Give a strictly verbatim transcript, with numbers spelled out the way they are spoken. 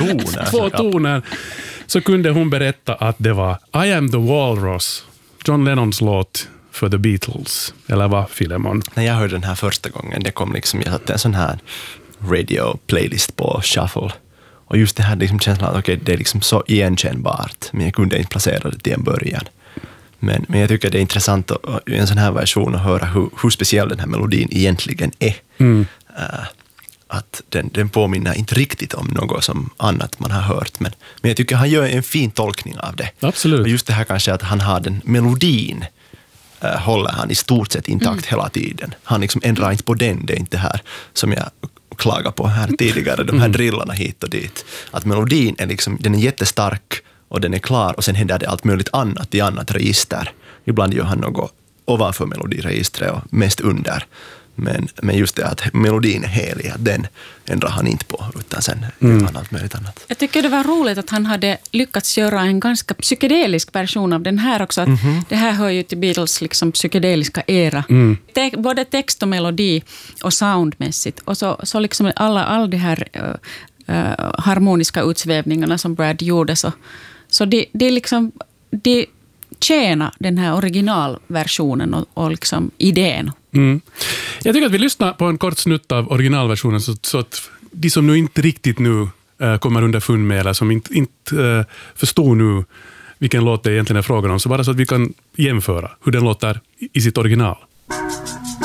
toner. två toner, så kunde hon berätta att det var I am the Walrus, John Lennons låt för The Beatles, eller vad, Filemon? När jag hörde den här första gången, det kom liksom, jag satte en sån här radio-playlist på shuffle. Och just det här liksom känslan att okay, det är liksom så igenkännbart, men jag kunde inte placera det till en början. Men, men jag tycker det är intressant att, i en sån här version att höra hur, hur speciell den här melodin egentligen är. Mm. Uh, att den, den påminner inte riktigt om något som annat man har hört. Men, men jag tycker han gör en fin tolkning av det. Absolut. Och just det här kanske att han har den melodin uh, håller han i stort sett intakt mm. hela tiden. Han liksom ändrar inte på den, det är inte det här som jag klagar på här tidigare, de här mm. drillarna hit och dit. Att melodin är liksom, den är jättestark och den är klar och sen händer det allt möjligt annat i annat register. Ibland gör han något ovanför melodiregistret och mest under. Men, men just det att melodin är helig, att den ändrar han inte på utan sen mm. gör han allt möjligt annat. Jag tycker det var roligt att han hade lyckats göra en ganska psykedelisk version av den här också. Att mm-hmm. Det här hör ju till Beatles liksom psykedeliska era. Mm. Te- både text och melodi och soundmässigt. Och så, så liksom alla, alla de här uh, uh, harmoniska utsvävningarna som Brad gjorde. Så, så det, det liksom... Det, tjäna den här originalversionen och, och liksom idén. Mm. Jag tycker att vi lyssnar på en kort snutt av originalversionen så, så att de som nu inte riktigt nu äh, kommer underfund med eller som inte, inte äh, förstår nu vilken låt det egentligen är frågan om, så bara så att vi kan jämföra hur den låter i, i sitt original.